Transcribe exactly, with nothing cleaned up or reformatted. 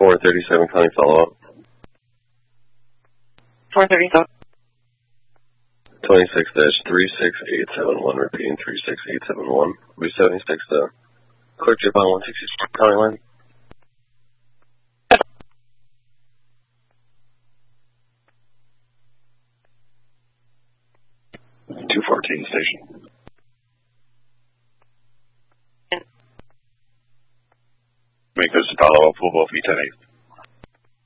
four thirty-seven calling follow-up. four thirty-seven. twenty-six dash three six eight seven one, repeating three six eight seven one. Route seventy-six to Clerk Chip on one sixty-four county line. two fourteen station. Make this follow-up for both E ten eight.